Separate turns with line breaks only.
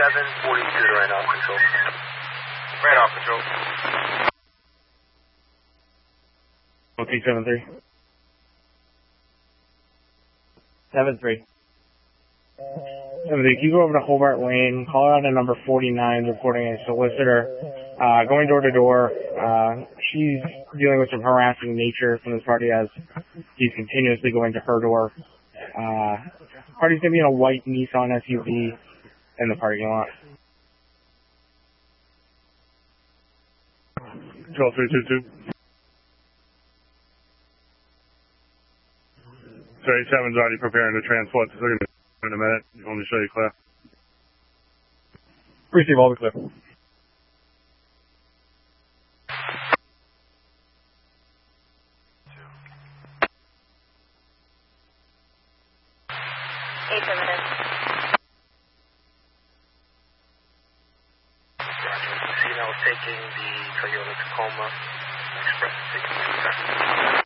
742 to radar control.
Radar control.
T73. 7-3. 7-3, can you go over to Hobart Lane, call out a number 49, reporting a solicitor, going door to door. She's dealing with some harassing nature from this party as he's continuously going to her door. Party's going to be in a white Nissan SUV in the parking lot.
12322. 37's already preparing to transport, so they're going to in a minute. Let me show you clear.
Receive, all be clear.
Casino taking the Toyota Tacoma Express 62.